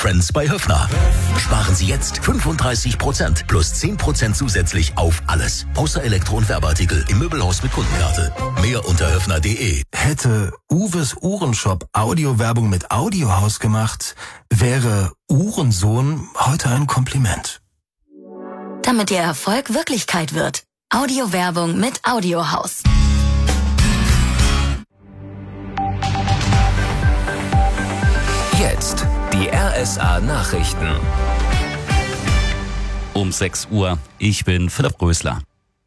Trends bei Höffner. Sparen Sie jetzt 35% plus 10% zusätzlich auf alles. Außer Elektro- und Werbeartikel im Möbelhaus mit Kundenkarte. Mehr unter höffner.de. Hätte Uwes Uhrenshop Audiowerbung mit Audiohaus gemacht, wäre Uhrensohn heute ein Kompliment. Damit Ihr Erfolg Wirklichkeit wird. Audiowerbung mit Audiohaus. Jetzt die RSA Nachrichten. Um 6 Uhr. Ich bin Philipp Rösler.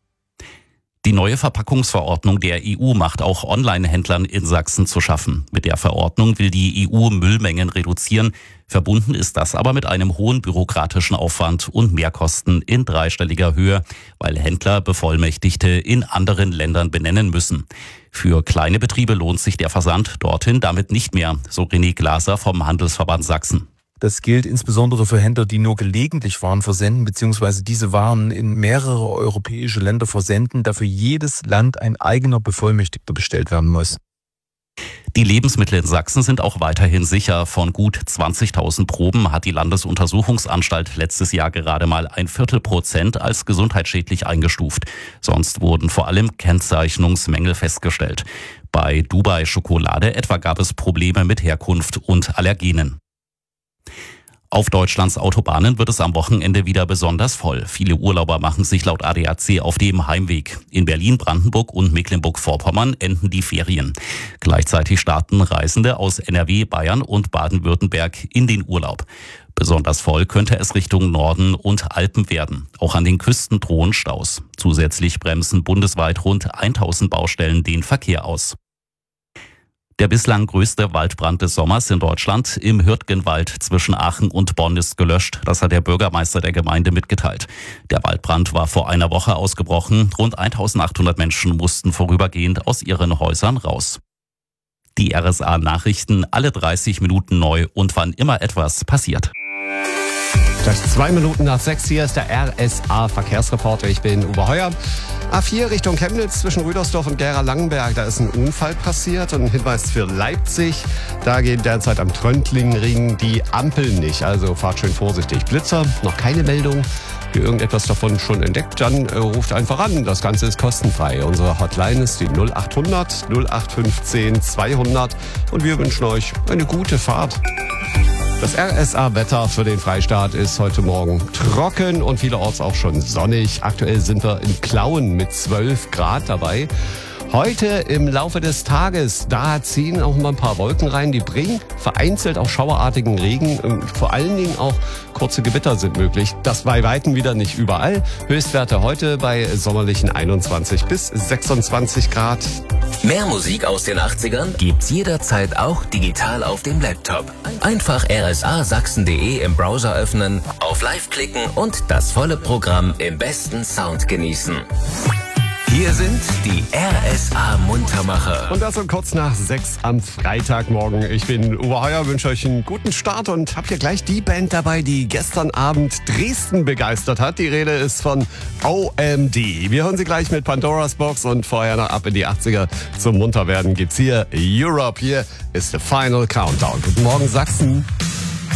Die neue Verpackungsverordnung der EU macht auch Online-Händlern in Sachsen zu schaffen. Mit der Verordnung will die EU Müllmengen reduzieren. Verbunden ist das aber mit einem hohen bürokratischen Aufwand und Mehrkosten in dreistelliger Höhe, weil Händler Bevollmächtigte in anderen Ländern benennen müssen. Für kleine Betriebe lohnt sich der Versand dorthin damit nicht mehr, so René Glaser vom Handelsverband Sachsen. Das gilt insbesondere für Händler, die nur gelegentlich Waren versenden bzw. diese Waren in mehrere europäische Länder versenden, da für jedes Land ein eigener Bevollmächtigter bestellt werden muss. Die Lebensmittel in Sachsen sind auch weiterhin sicher. Von gut 20.000 Proben hat die Landesuntersuchungsanstalt letztes Jahr gerade mal 0,25% als gesundheitsschädlich eingestuft. Sonst wurden vor allem Kennzeichnungsmängel festgestellt. Bei Dubai Schokolade etwa gab es Probleme mit Herkunft und Allergenen. Auf Deutschlands Autobahnen wird es am Wochenende wieder besonders voll. Viele Urlauber machen sich laut ADAC auf dem Heimweg. In Berlin, Brandenburg und Mecklenburg-Vorpommern enden die Ferien. Gleichzeitig starten Reisende aus NRW, Bayern und Baden-Württemberg in den Urlaub. Besonders voll könnte es Richtung Norden und Alpen werden. Auch an den Küsten drohen Staus. Zusätzlich bremsen bundesweit rund 1000 Baustellen den Verkehr aus. Der bislang größte Waldbrand des Sommers in Deutschland im Hürtgenwald zwischen Aachen und Bonn ist gelöscht. Das hat der Bürgermeister der Gemeinde mitgeteilt. Der Waldbrand war vor einer Woche ausgebrochen. Rund 1800 Menschen mussten vorübergehend aus ihren Häusern raus. Die RSA-Nachrichten alle 30 Minuten neu und wann immer etwas passiert. Gleich 2 Minuten nach 6, hier ist der RSA-Verkehrsreporter. Ich bin Uwe Heuer. A4 Richtung Chemnitz zwischen Rüdersdorf und Gera-Langenberg. Da ist ein Unfall passiert. Und ein Hinweis für Leipzig. Da gehen derzeit am Tröntlingring die Ampeln nicht. Also fahrt schön vorsichtig. Blitzer, noch keine Meldung. Ihr irgendetwas davon schon entdeckt, dann ruft einfach an. Das Ganze ist kostenfrei. Unsere Hotline ist die 0800 0815 200. Und wir wünschen euch eine gute Fahrt. Das RSA-Wetter für den Freistaat ist heute Morgen trocken und vielerorts auch schon sonnig. Aktuell sind wir in Plauen mit 12 Grad dabei. Heute im Laufe des Tages, da ziehen auch mal ein paar Wolken rein, die bringen vereinzelt auch schauerartigen Regen. Vor allen Dingen auch kurze Gewitter sind möglich. Das bei Weitem wieder nicht überall. Höchstwerte heute bei sommerlichen 21 bis 26 Grad. Mehr Musik aus den 80ern gibt's jederzeit auch digital auf dem Laptop. Einfach rsasachsen.de im Browser öffnen, auf Live klicken und das volle Programm im besten Sound genießen. Hier sind die RSA-Muntermacher. Und das um kurz nach 6 am Freitagmorgen. Ich bin Uwe Heuer, wünsche euch einen guten Start und habe hier gleich die Band dabei, die gestern Abend Dresden begeistert hat. Die Rede ist von OMD. Wir hören sie gleich mit Pandora's Box und vorher noch ab in die 80er. Zum Munterwerden gibt's hier Europe. Hier ist the Final Countdown. Guten Morgen, Sachsen.